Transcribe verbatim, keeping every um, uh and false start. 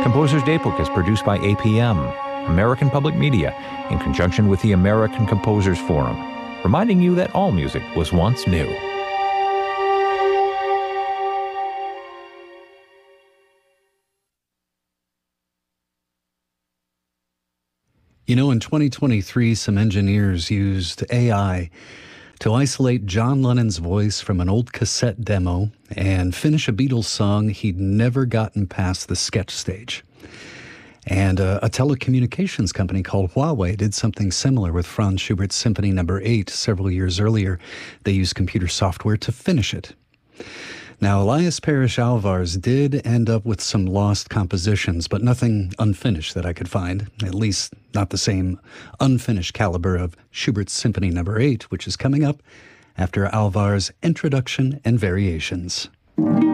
Composer's Daybook is produced by A P M, American Public Media, in conjunction with the American Composers Forum, reminding you that all music was once new. You know, in twenty twenty-three, some engineers used A I to isolate John Lennon's voice from an old cassette demo and finish a Beatles song he'd never gotten past the sketch stage. And uh, a telecommunications company called Huawei did something similar with Franz Schubert's Symphony Number eight several years earlier. They used computer software to finish it. Now, Elias Parrish Alvarez did end up with some lost compositions, but nothing unfinished that I could find, at least not the same unfinished caliber of Schubert's Symphony Number eight, which is coming up after Alvarez's introduction and variations.